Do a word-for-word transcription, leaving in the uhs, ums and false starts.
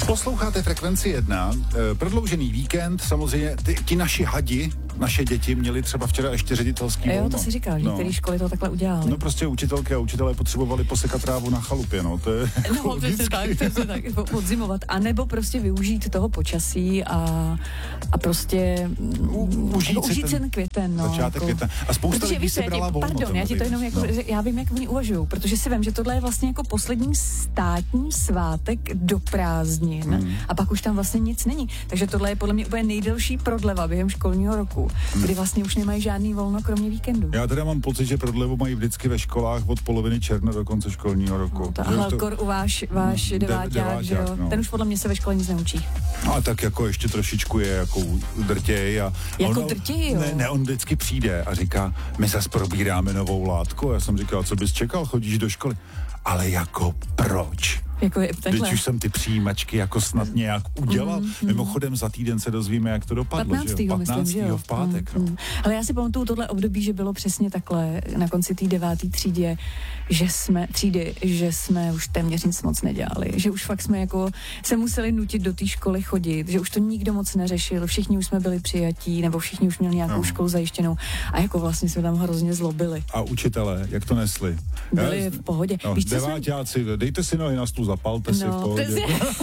Posloucháte Frekvenci jedna, e, prodloužený víkend, samozřejmě ty, ti naši hadi, naše děti měli třeba včera ještě ředitelský volno. Jo, to si říkal, že no. některé školy to takhle udělali. No prostě učitelky a učitelé potřebovali posekat trávu na chalupě, no, to je No, to je tak, to je tak, podzimovat, anebo prostě využít toho počasí a, a prostě U, užít, jako užít ten, ten květen, no. Začátek jako, května. A spousta protože, lidí si brala volno. Pardon, já ti to jenom jako, no. já vím, jak oni uvažují, protože si vím, že tohle je vlastně jako poslední státní svátek do prázdnin hmm. a pak už tam vlastně nic není. Takže tohle je podle mě úplně nejdelší prodleva během školního roku, hmm. kdy vlastně už nemají žádný volno kromě víkendu. Já teda mám pocit, že prodlevu mají vždycky ve školách od poloviny června do konce školního roku. No, to, ale kor u váš, váš de, deváťák, deváťák, že jo? No. Ten už podle mě se ve škole nic neučí. No a tak jako ještě trošičku je jako drtěj a... Jako ono, drtěj, jo? Ne, ne, on vždycky přijde a říká, my zase probíráme novou látku. A já jsem říkal, co bys čekal, chodíš do školy. Ale jako proč? Jako je takhle. Když už jsem ty přijímačky jako snad nějak udělal. Mm, mm. Mimochodem za týden se dozvíme, jak to dopadlo. patnáctého patnáctého myslím, že jo? v pátek. Mm, mm. Ale já si pamatuju tohle období, že bylo přesně takhle na konci té devátý třídě, že jsme, třídy, že jsme už téměř nic moc nedělali. Že už fakt jsme jako se museli nutit do té školy chodit, že už to nikdo moc neřešil, všichni už jsme byli přijatí, nebo všichni už měli nějakou no. školu zajištěnou a jako vlastně jsme tam hrozně zlobili. A učitelé, jak to nesli? Byli já, v pohodě. No, Víš, co deváťáci, jsem... dejte si nohy na stůl, zapalte no, si v pohodě.